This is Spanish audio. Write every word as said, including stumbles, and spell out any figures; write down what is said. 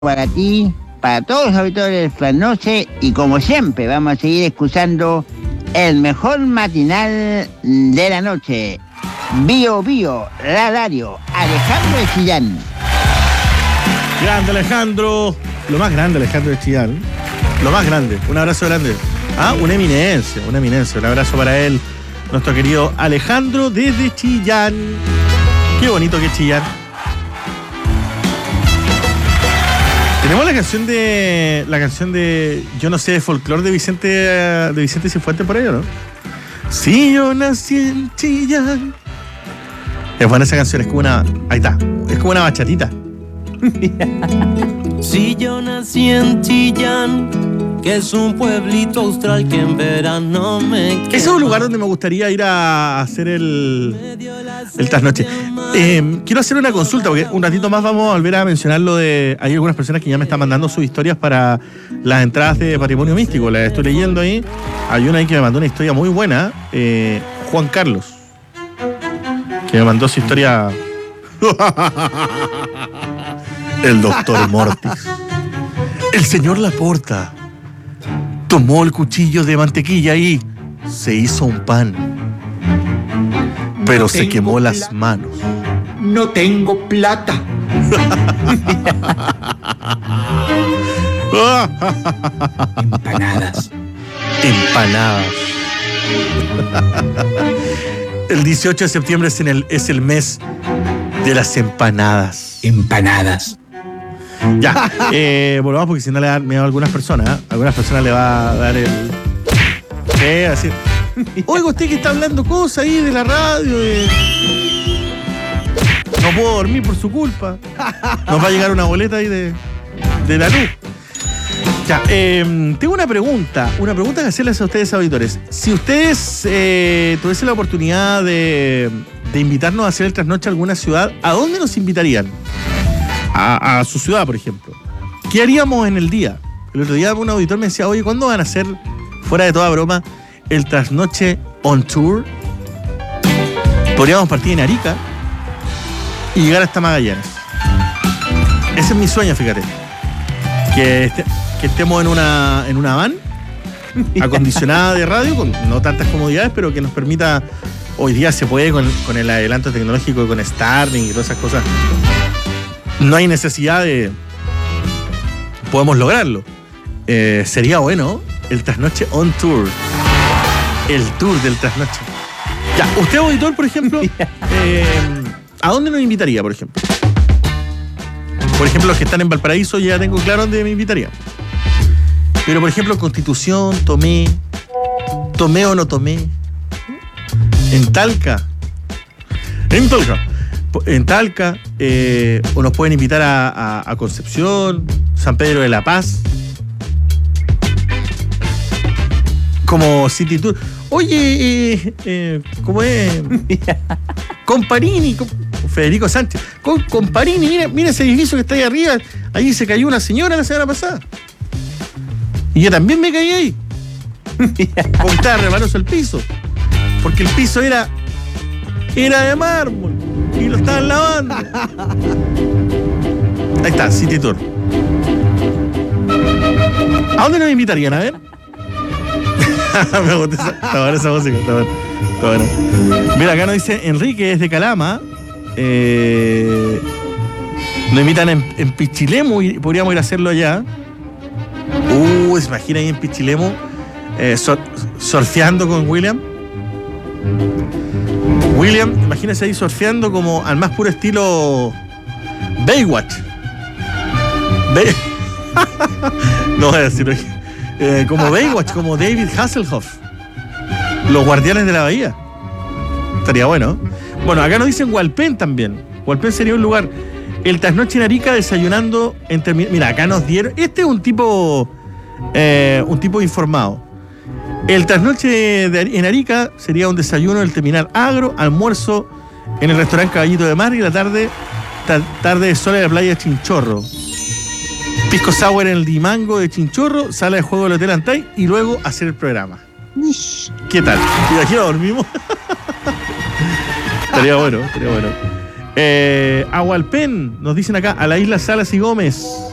para ti, para todos los auditores de Trasnoche, y como siempre vamos a seguir escuchando el mejor matinal de la noche. Bio Bio, Radio, Alejandro de Chillán. Grande Alejandro, lo más grande Alejandro de Chillán, lo más grande, un abrazo grande. Ah, una eminencia, una eminencia, un abrazo para él, nuestro querido Alejandro desde Chillán. Qué bonito que es Chillán. Tenemos la canción de. La canción de. Yo no sé, de folclore de Vicente. De Vicente Cifuentes por ahí, ¿o no? Si yo nací en Chillán. Es buena esa canción, es como una. Ahí está. Es como una bachatita. Si yo nací en Chillán, que es un pueblito austral que en verano me quema. Ese es un lugar donde me gustaría ir a hacer el, el trasnoche. Eh, quiero hacer una consulta, porque un ratito más vamos a volver a mencionar lo de... Hay algunas personas que ya me están mandando sus historias para las entradas de Patrimonio Místico. Las estoy leyendo ahí. Hay una ahí que me mandó una historia muy buena. Eh, Juan Carlos. Que me mandó su historia... El doctor Mortis. El señor Laporta tomó el cuchillo de mantequilla y se hizo un pan. Pero no se quemó pla- las manos. No tengo plata. Empanadas. Empanadas. El dieciocho de septiembre es, en el, es el mes de las empanadas. Empanadas. Ya, eh, volvamos porque si no le da miedo a algunas personas, ¿eh? A algunas personas le va a dar el... ¿Qué? Así. Oiga, usted que está hablando cosas ahí de la radio, de... No puedo dormir por su culpa. Nos va a llegar una boleta ahí de, de la luz. Ya, eh, tengo una pregunta, una pregunta que hacerles a ustedes, auditores. Si ustedes eh, tuviesen la oportunidad de, de invitarnos a hacer el trasnoche a alguna ciudad, ¿a dónde nos invitarían? A, a su ciudad, por ejemplo. ¿Qué haríamos en el día? El otro día un auditor me decía, oye, ¿cuándo van a hacer, fuera de toda broma, el trasnoche on tour? Podríamos partir en Arica y llegar hasta Magallanes. Ese es mi sueño, fíjate. Que, este, que estemos en una, en una van acondicionada de radio, con no tantas comodidades, pero que nos permita, hoy día se puede con, con el adelanto tecnológico, con Starlink y todas esas cosas. No hay necesidad de... Podemos lograrlo. Eh, sería bueno el trasnoche on tour. El tour del trasnoche. Ya, usted, auditor, por ejemplo, eh, ¿a dónde nos invitaría, por ejemplo? Por ejemplo, los que están en Valparaíso ya tengo claro dónde me invitaría. Pero, por ejemplo, Constitución, Tomé, Tomé o no Tomé. En Talca. En Talca. En Talca, eh, o nos pueden invitar a, a, a Concepción, San Pedro de la Paz, como City Tour. Oye, eh, eh, ¿cómo es? Comparini, con Federico Sánchez. Con, Comparini, mira, mira ese edificio que está ahí arriba. Ahí se cayó una señora la semana pasada. Y yo también me caí ahí. Porque estaba rebaloso el piso. Porque el piso era, era de mármol. Y lo estaban lavando. Ahí está, City Tour. ¿A dónde nos invitarían? A ver. Me gusta esa, está buena esa música. Está buena, está buena. Mira, acá nos dice Enrique, es de Calama. Eh, nos invitan en, en Pichilemu y podríamos ir a hacerlo allá. Uh, ¿se imagina ahí en Pichilemu? Eh, sur, surfeando con William. William, imagínese ahí surfeando como al más puro estilo Baywatch. Bay... no voy a decirlo. Eh, como Baywatch, como David Hasselhoff. Los guardianes de la bahía. Estaría bueno. Bueno, acá nos dicen Hualpén también. Hualpén sería un lugar. El trasnoche en Arica desayunando en termi... Mira, acá nos dieron... Este es un tipo... Eh, un tipo informado. El trasnoche de, en Arica sería un desayuno del terminal agro, almuerzo en el restaurante Caballito de Mar y la tarde, ta, tarde de sol en la playa Chinchorro. Pisco sour en el Dimango de Chinchorro, sala de juego del Hotel Antay y luego hacer el programa. ¿Qué tal? ¿Y aquí lo dormimos? Estaría bueno, estaría bueno. Eh, a Hualpén, nos dicen acá, a la isla Salas y Gómez.